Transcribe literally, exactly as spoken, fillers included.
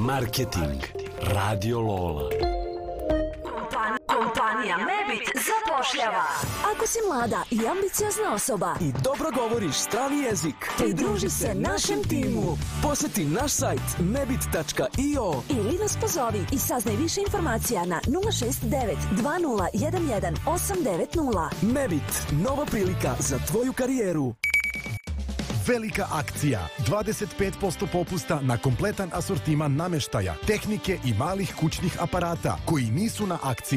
Marketing. Radio Lola. Kompanija Mebit zapošljava. Ako si mlada i ambiciozna osoba i dobro govoriš strani jezik, pridruži se našem timu. Posjeti naš sajt mebit tačka io ili nas pozovi i saznaj više informacija na nula šest devet dva nula jedan jedan osam devet nula. Mebit, nova prilika za tvoju karijeru. Velika akcija, dvadeset pet posto popusta na kompletan asortiman nameštaja, tehnike i malih kućnih aparata koji nisu na akciji.